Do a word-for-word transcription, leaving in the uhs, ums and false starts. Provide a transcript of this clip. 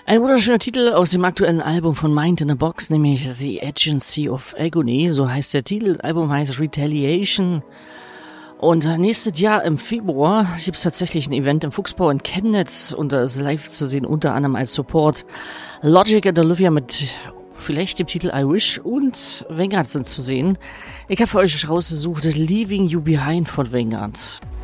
Ein wunderschöner Titel aus dem aktuellen Album von Mind in a Box, nämlich The Agency of Agony, so heißt der Titel. Das Album heißt Retaliation. Und nächstes Jahr im Februar gibt es tatsächlich ein Event im Fuchsbau in Chemnitz und das ist live zu sehen, unter anderem als Support. Logic and Olivia mit vielleicht dem Titel I Wish und Vanguard sind zu sehen. Ich habe für euch rausgesucht Leaving You Behind von Vanguard.